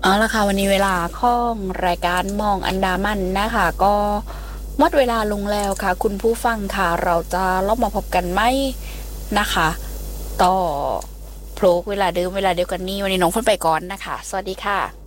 เอาละค่ะวันนี้เวลาของรายการมองอันดามันนะคะก็หมดเวลาลงแล้วค่ะคุณผู้ฟังค่ะเราจะลอบมาพบกันไหมนะคะต่อโพลกเวลาเดิมเวลาเดียวกันนี้วันนี้น้องเพิ่นไปก่อนนะคะสวัสดีค่ะ